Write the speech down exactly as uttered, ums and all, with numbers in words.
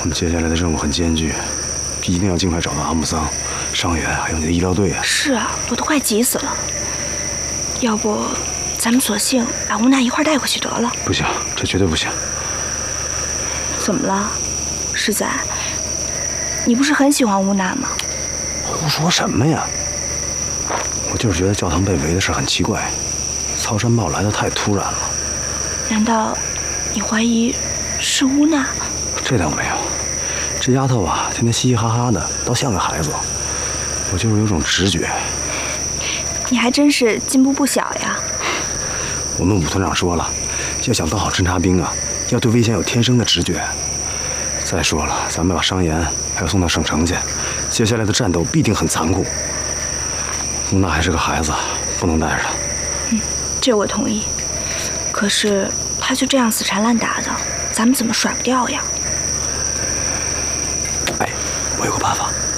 们接下来的任务很艰巨，一定要尽快找到阿姆桑、伤员，还有你的医疗队啊！ 是啊，我都快急死了。要不，咱们索性把乌娜一块带过去得了。 不行，这绝对不行。 怎么了，世仔？你不是很喜欢乌娜吗？ 胡说什么呀！我就是觉得教堂被围的事很奇怪，曹山豹来的太突然了。 难道你怀疑是乌娜？ 这倒没有，这丫头啊，天天嘻嘻哈哈的，倒像个孩子。我就是有种直觉。 你还真是进步不小呀。 我们武团长说了，要想当好侦察兵啊，要对危险有天生的直觉。再说了，咱们把商言还要送到省城去，接下来的战斗必定很残酷。乌娜还是个孩子，不能带着她。 嗯，这我同意。可是她就这样死缠烂打的，咱们怎么甩不掉呀？ 哎，我有个办法。